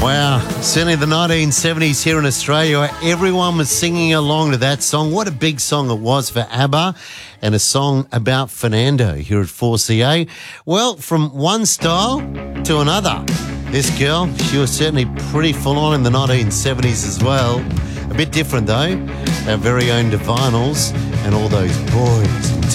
Wow, certainly the 1970s here in Australia, where everyone was singing along to that song. What a big song it was for ABBA, and a song about Fernando here at 4CA. Well, from one style to another. This girl, she was certainly pretty full on in the 1970s as well. A bit different though, our very own Divinyls and all those boys.